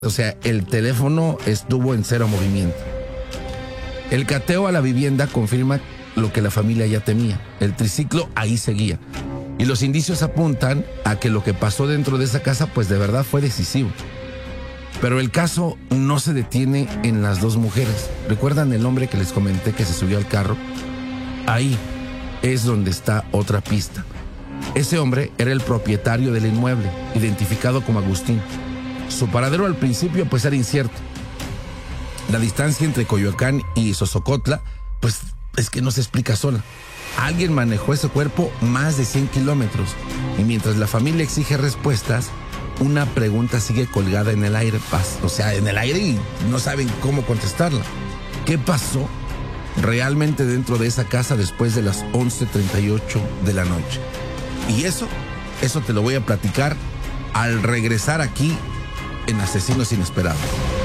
O sea, el teléfono estuvo en cero movimiento. El cateo a la vivienda confirma lo que la familia ya temía. El triciclo ahí seguía. Y los indicios apuntan a que lo que pasó dentro de esa casa, pues de verdad fue decisivo. Pero el caso no se detiene en las dos mujeres. ¿Recuerdan el hombre que les comenté que se subió al carro? Ahí es donde está otra pista. Ese hombre era el propietario del inmueble, identificado como Agustín. Su paradero al principio pues era incierto. La distancia entre Coyoacán y Sosocotla pues es que no se explica sola. Alguien manejó ese cuerpo más de 100 kilómetros y mientras la familia exige respuestas, una pregunta sigue colgada en el aire, o sea, en el aire y no saben cómo contestarla. ¿Qué pasó realmente dentro de esa casa después de las 11:38 de la noche? Y eso te lo voy a platicar al regresar aquí en Asesinos Inesperados.